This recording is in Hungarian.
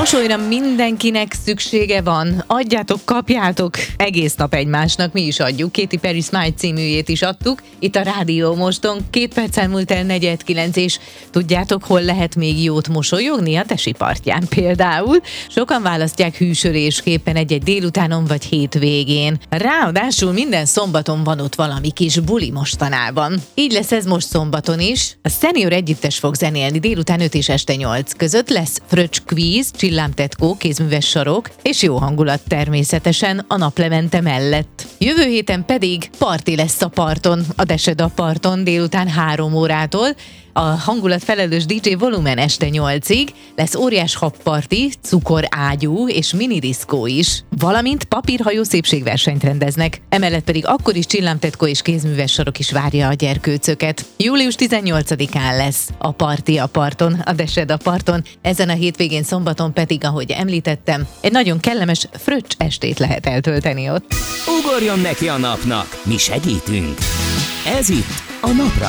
Mosolyra mindenkinek szüksége van. Adjátok, kapjátok egész nap egymásnak, mi is adjuk. Katy Perry Smile címűjét is adtuk. Itt a Rádió Moston, 2 perccel múlt el 4:09, és tudjátok, hol lehet még jót mosolyogni? A Tesi partján például. Sokan választják hűsölésképpen egy-egy délutánon vagy hétvégén. Ráadásul minden szombaton van ott valami kis buli mostanában. Így lesz ez most szombaton is. A Senior együttes fog zenélni délután 5 és este 8 között. Lesz fröccs kvíz, csillámtetkó, kézműves sarok, és jó hangulat természetesen a Naplemente mellett. Jövő héten pedig parti lesz a parton, a Deseda parton délután 3 órától. A hangulat felelős DJ Volumen este 8-ig, lesz óriás habparti, cukorágyú és minidiszkó is, valamint papírhajó szépségversenyt rendeznek, emellett pedig akkor is csillámtetkó és kézműves sarok is várja a gyerkőcöket. Július 18-án lesz a parti a parton, a Deseda parton, ezen a hétvégén szombaton pedig, ahogy említettem, egy nagyon kellemes fröccs estét lehet eltölteni ott. Ugorjon neki a napnak, mi segítünk! Ez itt a Naprakész.